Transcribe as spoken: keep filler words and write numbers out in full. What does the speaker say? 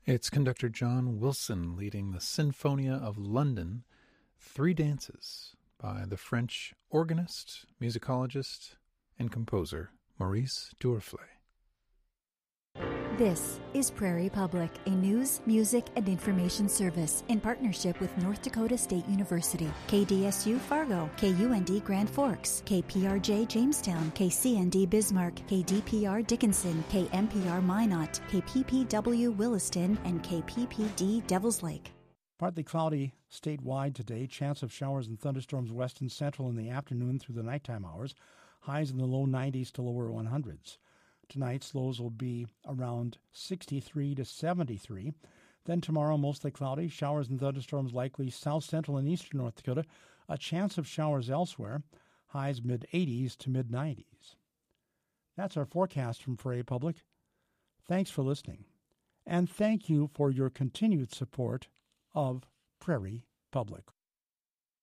It's conductor John Wilson leading the Sinfonia of London, Three Dances, by the French organist, musicologist, and composer Maurice Duruflé. This is Prairie Public, a news, music, and information service in partnership with North Dakota State University, K D S U Fargo, K U N D Grand Forks, K P R J Jamestown, K C N D Bismarck, K D P R Dickinson, K M P R Minot, K P P W Williston, and K P P D Devils Lake. Partly cloudy statewide today. Chance of showers and thunderstorms west and central in the afternoon through the nighttime hours. Highs in the low nineties to lower hundreds. Tonight's lows will be around sixty-three to seventy-three. Then tomorrow, mostly cloudy. Showers and thunderstorms likely south central and eastern North Dakota. A chance of showers elsewhere. Highs mid-eighties to mid-nineties. That's our forecast from Prairie Public. Thanks for listening. And thank you for your continued support of Prairie Public.